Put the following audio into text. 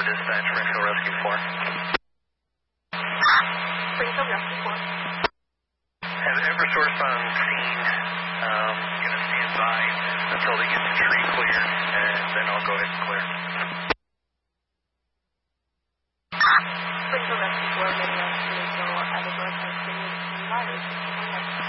dispatch, Springfield Rescue 4. Springfield Rescue 4. Have Eversource on scene. Going to stand by until they get the tree clear, and then I'll go ahead and clear. Springfield Rescue 4, getting us to go at a north side city, 5